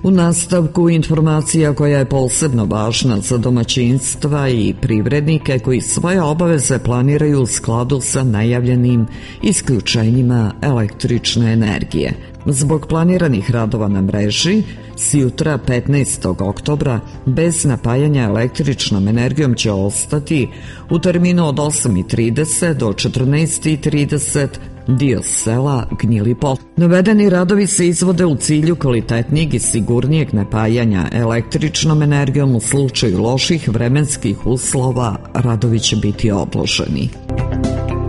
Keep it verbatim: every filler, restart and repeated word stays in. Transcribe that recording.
U nastavku informacija koja je posebno važna za domaćinstva i privrednike koji svoje obaveze planiraju u skladu sa najavljenim isključenjima električne energije. Zbog planiranih radova na mreži, s jutra petnaestog oktobra bez napajanja električnom energijom će ostati u terminu od osam i trideset do četrnaest i trideset dio sela Gnjili Potok. Navedeni radovi se izvode u cilju kvalitetnijeg i sigurnijeg napajanja električnom energijom. U slučaju loših vremenskih uslova radovi će biti odloženi.